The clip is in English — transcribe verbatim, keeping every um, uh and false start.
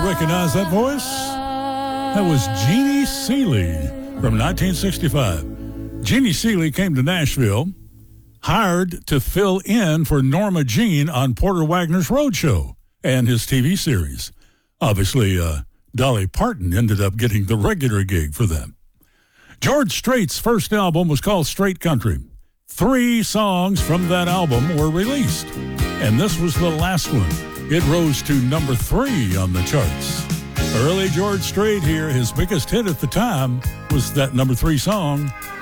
recognize that voice? That was Jeannie Seely from nineteen sixty-five. Jeannie Seely came to Nashville, hired to fill in for Norma Jean on Porter Wagner's Roadshow and his T V series. Obviously, uh, Dolly Parton ended up getting the regular gig for them. George Strait's first album was called Straight Country. Three songs from that album were released, and this was the last one. It rose to number three on the charts. Early George Strait here, his biggest hit at the time was that number three song,